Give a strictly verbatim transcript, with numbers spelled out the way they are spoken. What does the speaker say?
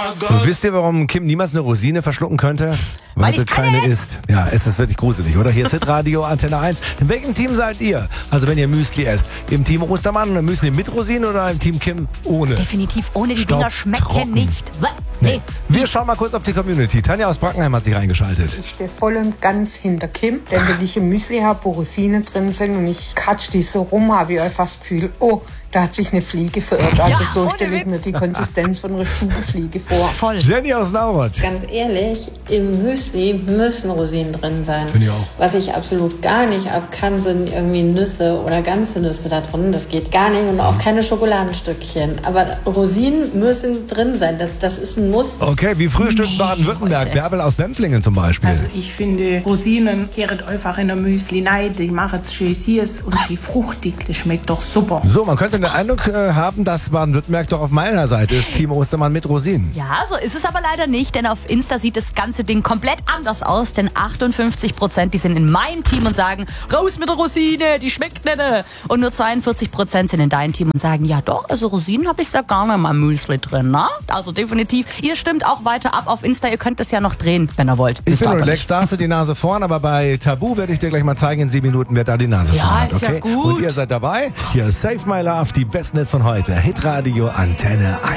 Und wisst ihr, warum Kim niemals eine Rosine verschlucken könnte? Weil sie ich keine keine isst. Ja, es ist wirklich gruselig, oder? Hier ist Hitradio Antenne eins. In welchem Team seid ihr? Also wenn ihr Müsli esst. Im Team Ostermann oder Müsli mit Rosinen oder im Team Kim ohne? Definitiv ohne, die Dinger schmecken Staubtrocken. nicht. Nee. Wir schauen mal kurz auf die Community. Tanja aus Brackenheim hat sich reingeschaltet. Ich stehe voll und ganz hinter Kim, denn wenn ich ein Müsli habe, wo Rosinen drin sind und ich katsch die so rum, habe ich einfach das Gefühl, oh, da hat sich eine Fliege verirrt. Also Ja, so ohne stelle ich Witz. mir die Konsistenz von einer Stubenfliege vor. Voll. Jenny aus Nauroth. Ganz ehrlich, im Müsli müssen Rosinen drin sein. Finde ich auch. Was ich absolut gar nicht ab kann, sind irgendwie Nüsse oder ganze Nüsse da drin. Das geht gar nicht und auch keine Schokoladenstückchen. Aber Rosinen müssen drin sein. Das, das ist ein Muss. Okay, wie Frühstück Nee, Baden-Württemberg. Leute. Bärbel aus Bempflingen zum Beispiel. Also ich finde, Rosinen kehren einfach in der Müsli rein, die machen es schön süß und schön fruchtig. Das schmeckt doch super. So, man könnte den Eindruck äh, haben, dass Baden-Württemberg doch auf meiner Seite ist. Team Ostermann mit Rosinen. Ja, so ist es aber leider nicht, denn auf Insta sieht das ganze Ding komplett anders aus, denn achtundfünfzig Prozent, die sind in meinem Team und sagen, raus mit der Rosine, die schmeckt nicht. Und nur zweiundvierzig Prozent sind in deinem Team und sagen, ja doch, also Rosinen habe ich da gar nicht in meinem Müsli drin, ne? Also definitiv, ihr stimmt auch weiter ab auf Insta, ihr könnt das ja noch drehen, wenn ihr wollt. Ich Müsst bin ihr aber relaxed, da hast du die Nase vorn, aber bei Tabu werde ich dir gleich mal zeigen in sieben Minuten, wer da die Nase Ja, vorn hat. ist ja Okay? gut. Und ihr seid dabei. Hier ist Save My Love, die besten Hits von heute. Hitradio Antenne eins.